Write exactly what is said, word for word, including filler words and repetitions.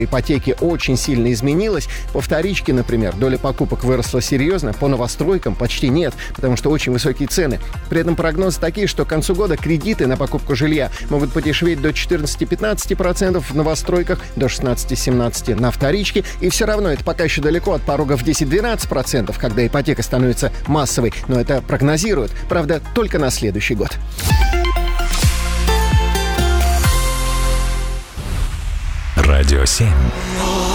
ипотеки очень сильно изменилась. По вторичке, например, доля покупок выросла серьезно, по новостройкам почти нет, потому что очень высокие цены. При этом прогнозы такие, что к концу года кредиты на покупку жилья могут подешеветь до четырнадцать-пятнадцать процентов в новостройках, до шестнадцать-семнадцать процентов на вторичке. И все равно это пока еще далеко от порога в десять-двенадцать процентов, когда ипотека становится массовой. Но это прогнозируют, правда, только на следующий год. Радио семь.